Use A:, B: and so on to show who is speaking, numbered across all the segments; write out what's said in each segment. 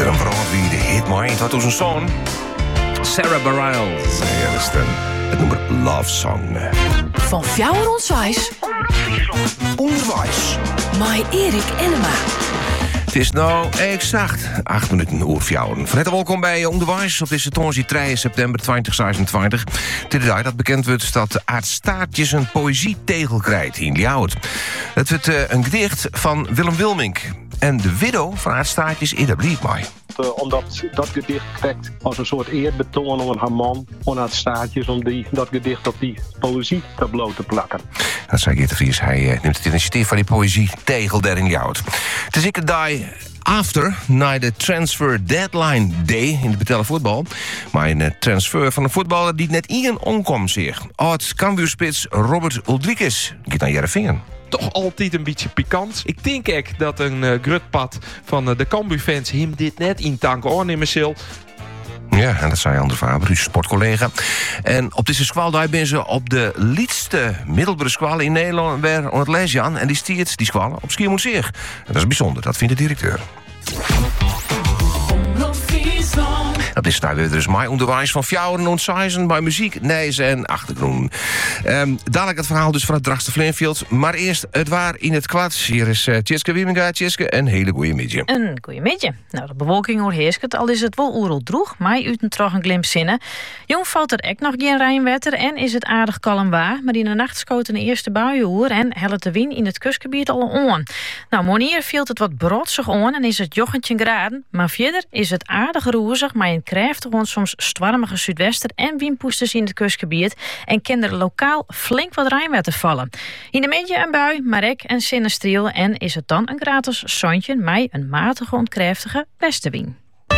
A: weer een brandweer hit maar in 2000. Sarah Bareilles. Ja, dat is het nummer Love Song.
B: Van Fjouwer Onswijs.
A: Onderwijs.
B: Mij Erik Enema.
A: Het is nou exact 8 minuten over Fjouwen. Van harte welkom bij Onderwijs op deze toonsdag 3 september 2026. Dit dag dat bekend wordt dat Aart Staartjes een poëzietegel krijgt in Ljouwert. Het wordt een gedicht van Willem Wilmink. En de widow van Aart Staartjes is daar blij mee.
C: Omdat dat gedicht trekt als een soort eerbetoon aan haar man, aan Aart Staartjes, om dat gedicht op die poëzietableau te plakken.
A: Dat zei Geert de Vries. Hij neemt het initiatief van die poëzietegel daar in Ljouwert. Het is een dag after, na de transfer deadline day in de betellen voetbal. Maar een transfer van een voetballer die net in omkomt zich. Oud-Cambuurspits Robert Uldrikes gaat naar Heerenveen.
D: Toch altijd een beetje pikant. Ik denk echt dat een grutpad van de Cambuur-fans hem dit net in tanken aannemen zal.
A: Ja, en dat zei Ander Faber, uw sportcollega. En op deze squaldag ben ze op de liedste middelbare squal in Nederland weer aan het lezen aan. En die stiert die squallen op Schiermonnikoog. En dat is bijzonder, dat vindt de directeur. Dat is daar weer dus mijn onderwijs van Fjouwen en Saizen bij muziek, nijzen en achtergrond. Dadelijk het verhaal dus van het Drachtster Fleenfield. Maar eerst het waar in het kwad. Hier is Tjeske Wieminga. Tjeske, een hele goeie middag.
E: Een goeie middag. Nou, de bewolking overheerst het, al is het wel oerel droeg, maar uit een trog een glimp zinnen. Jong valt er echt nog geen rijnwetter en is het aardig kalm waar. Maar in de nacht schoten de eerste buien oer en helpt de wind in het kustgebied al aan. Nou, morgen viel het wat brodsig aan en is het jochentje graden. Maar verder is het aardig roezig, maar in krijgt gewoon soms stormige zuidwester en windpoesters in het kustgebied en kan er lokaal flink wat rijnwetter vallen. In de middag een bui, maar ook een sinnestriel en is het dan een gratis zonnetje met een matige ontkräftige westenwind.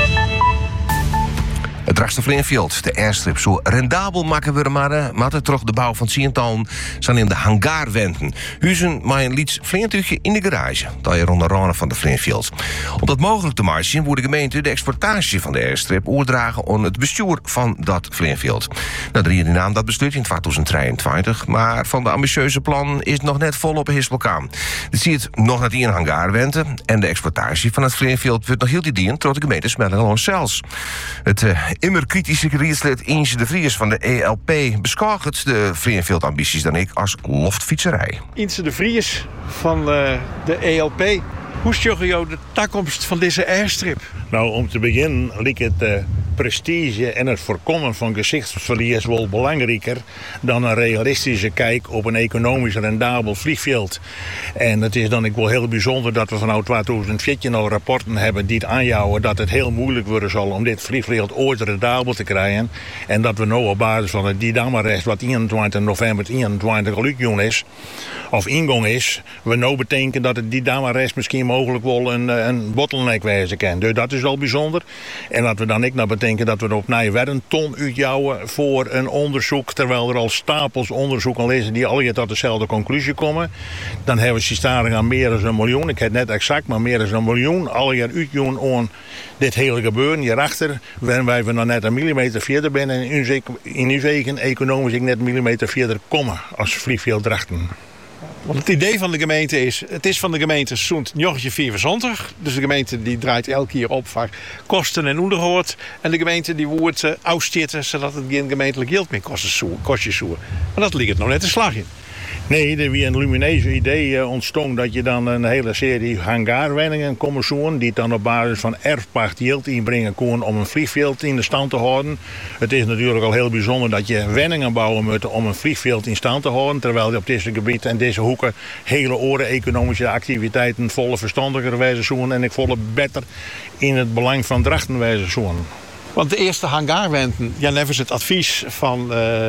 A: Het Drachtster Fleenfield, de airstrip, zo rendabel maken we maar het toch de bouw van Sientown zijn in de hangar wenden. Huizen maar een lieds vleertuigje in de garage, dat je rond de ranen van de Fleenfield. Om dat mogelijk te maken, wordt de gemeente de exploitatie van de airstrip overdragen aan het bestuur van dat Fleenfield. Nou, er is naam dat bestuurt in 2023, maar van de ambitieuze plan is het nog net volop hispelkaan. Het ziet nog net in een hangar wenden en de exploitatie van het Fleenfield wordt nog heel die dien tot de gemeente Smellingeloon zelfs. Het immer kritische raadslid Inge de Vries van de ELP beschouwt de Fleenfield-ambities dan ik als loftfietserij.
F: Inge de Vries van de ELP. Hoe zag je de toekomst van deze airstrip?
G: Nou, om te beginnen liep het prestige en het voorkomen van gezichtsverlies wel belangrijker dan een realistische kijk op een economisch rendabel vliegveld. En het is dan ook wel heel bijzonder dat we vanuit 2014 al rapporten hebben die het aanhouden dat het heel moeilijk worden zal om dit vliegveld ooit rendabel te krijgen. En dat we nu op basis van het Didama-rest wat 21 november 21 al uitgegaan is, of ingang is, we nou betekenen dat het Didama-rest misschien mogelijk wel een bottleneck wezen kan. Dus dat is al bijzonder. En dat we dan ook naar betekenen dat we opnieuw weer een ton uitjouwen voor een onderzoek, terwijl er al stapels onderzoeken lezen die al tot dezelfde conclusie komen. Dan hebben we staring aan meer dan 1 miljoen. Ik heb het net exact, maar meer dan 1 miljoen. Al jaar uitjouwen aan dit hele gebeuren. Hierachter, waarin wij nog net een millimeter verder zijn en in uw eigen economisch ik net een millimeter verder komen als vliegveld Drachten.
F: Want het idee van de gemeente is, het is van de gemeente zo'n jochje 24. Dus de gemeente die draait elke keer op vaak kosten en onderhoud. En de gemeente die wordt uitstitten zodat het geen gemeentelijk geld meer kost. Maar dat ligt het nog net een slag in.
G: Nee, er weer een lumineuze idee ontstond dat je dan een hele serie hangarwenningen kon zoeken die dan op basis van erfpacht geld inbrengen kon om een vliegveld in de stand te houden. Het is natuurlijk al heel bijzonder dat je wenningen bouwen moet om een vliegveld in stand te houden, terwijl je op deze gebied en deze hoeken hele oren economische activiteiten volle verstandiger wijze zoeken en ik volle beter in het belang van Drachten wijze zoeken.
F: Want de eerste hangarwenten, ja, nevens het advies van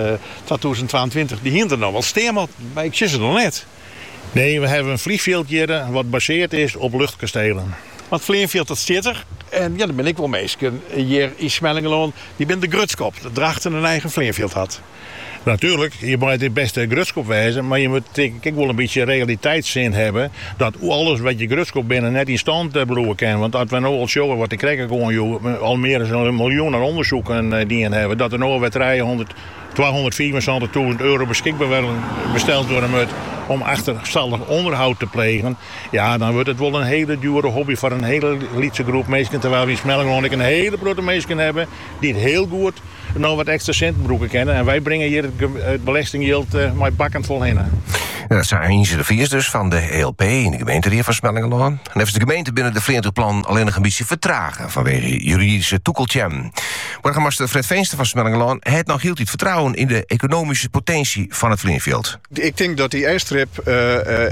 F: 2022, die hielden nog wel stemmen, maar ik zie ze nog net.
G: Nee, we hebben een vliegveld hier wat gebaseerd is op luchtkastelen.
F: Want Fleenfield dat zit er. En ja, daar ben ik wel mee. Hier in Smellingeloon, die bent de grutskop. Dat Drachten een eigen Fleenfield had.
G: Natuurlijk, je moet het beste grutskop wijzen, maar je moet denk ik wel een beetje realiteitszin hebben dat alles wat je grutskop binnen net in stand bedoelen kan. Want als we nou al showen wat ik krijg gewoon al meer dan 1 miljoen aan onderzoeken die in hebben, dat er nou wedstrijden 274.000 euro beschikbaar besteld worden met om achterstallig onderhoud te plegen, ja, dan wordt het wel een hele dure hobby voor een hele lietse groep mensen. Terwijl we in Smellingeland een hele grote mensen hebben die het heel goed nog wat extra centbroeken kennen. En wij brengen hier het belastinggeld met bakken vol heen.
A: Ja, dat zijn de viers dus van de ELP in de gemeente hier van Smellingeland. En heeft de gemeente binnen de Vleenteplan alleen nog een beetje vertragen vanwege juridische toekeltjem. Burgemeester Fred Veenster van Smellingeland heeft nog hield het vertrouwen in de economische potentie van het Vleenveld.
H: Ik denk dat die airstrip